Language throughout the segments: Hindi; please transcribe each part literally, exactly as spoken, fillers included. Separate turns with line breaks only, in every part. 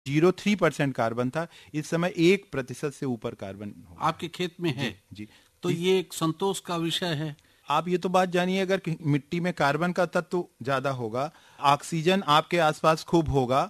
जीरो थ्री परसेंट कार्बन था, इस समय एक प्रतिशत से ऊपर कार्बन
आपके खेत में है।
जी, जी
तो ये एक संतोष का विषय है।
आप ये तो बात जानिए, अगर मिट्टी में कार्बन का तत्व ज्यादा होगा, ऑक्सीजन आपके आसपास खूब होगा,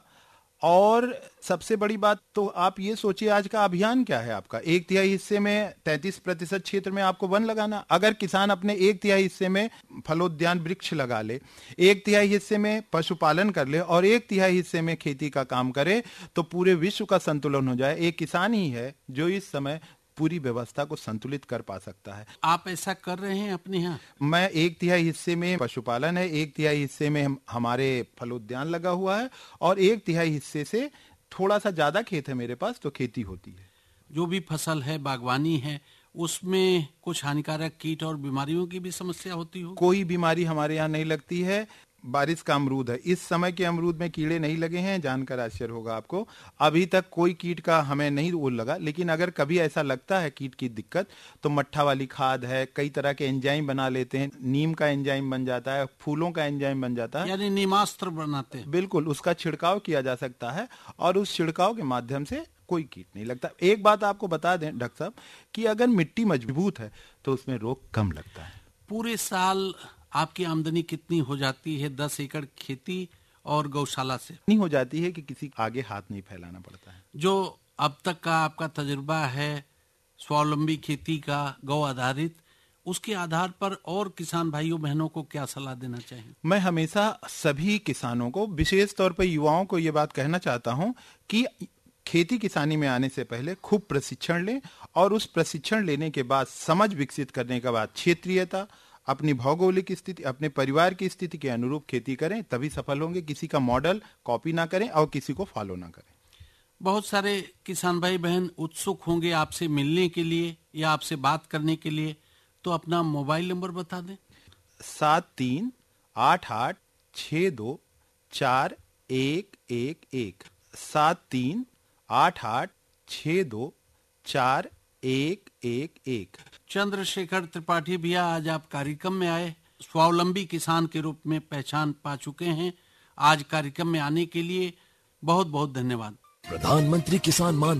और सबसे बड़ी बात तो आप ये सोचिए, आज का अभियान क्या है आपका, एक तिहाई हिस्से में तैंतीस प्रतिशत क्षेत्र में आपको वन लगाना। अगर किसान अपने एक तिहाई हिस्से में फलोद्यान वृक्ष लगा ले, एक तिहाई हिस्से में पशुपालन कर ले और एक तिहाई हिस्से में खेती का काम करे, तो पूरे विश्व का संतुलन हो जाए। एक किसान ही है जो इस समय पूरी व्यवस्था को संतुलित कर पा सकता है।
आप ऐसा कर रहे हैं अपने यहाँ?
मैं एक तिहाई हिस्से में पशुपालन है, एक तिहाई हिस्से में हम, हमारे फलोद्यान लगा हुआ है, और एक तिहाई हिस्से से थोड़ा सा ज्यादा खेत है मेरे पास, तो खेती होती है।
जो भी फसल है, बागवानी है, उसमें कुछ हानिकारक कीट और बीमारियों की भी समस्या होती हो?
कोई बीमारी हमारे यहाँ नहीं लगती है। बारिश का अमरूद है, इस समय के अमरूद में कीड़े नहीं लगे हैं, जानकर आश्चर्य होगा आपको। अभी तक कोई कीट का हमें नहीं वो लगा, लेकिन अगर कभी ऐसा लगता है कीट की दिक्कत, तो मट्ठा वाली खाद है, कई तरह के एंजाइम बना लेते हैं, नीम का एंजाइम बन जाता है, फूलों का एंजाइम बन जाता है,
यानी नीमास्त्र बनाते हैं।
बिल्कुल, उसका छिड़काव किया जा सकता है, और उस छिड़काव के माध्यम से कोई कीट नहीं लगता। एक बात आपको बता दें डॉक्टर साहब, कि अगर मिट्टी मजबूत है तो उसमें रोग कम लगता है।
पूरे साल आपकी आमदनी कितनी हो जाती है दस एकड़ खेती और गौशाला से?
नहीं हो जाती है कि किसी आगे हाथ नहीं फैलाना पड़ता है।
जो अब तक का आपका तजुर्बा है स्वावलंबी खेती का, गौ आधारित, उसके आधार पर और किसान भाइयों बहनों को क्या सलाह देना चाहिए?
मैं हमेशा सभी किसानों को, विशेष तौर पर युवाओं को ये बात कहना चाहता हूं कि खेती किसानी में आने से पहले खूब प्रशिक्षण लें, और उस प्रशिक्षण लेने के बाद, समझ विकसित करने के बाद, क्षेत्रीयता, अपनी भौगोलिक स्थिति, अपने परिवार की स्थिति के अनुरूप खेती करें, तभी सफल होंगे। किसी का मॉडल कॉपी ना करें और किसी को फॉलो ना करें।
बहुत सारे किसान भाई बहन उत्सुक होंगे आपसे मिलने के लिए या आपसे बात करने के लिए, तो अपना मोबाइल नंबर बता दें।
सात तीन आठ आठ छ दो चार एक एक एक, सात तीन आठ आठ छ दो चार एक एक एक।
चंद्रशेखर त्रिपाठी भैया, आज आप कार्यक्रम में आए, स्वावलंबी किसान के रूप में पहचान पा चुके हैं। आज कार्यक्रम में आने के लिए बहुत बहुत धन्यवाद।
प्रधानमंत्री किसान मान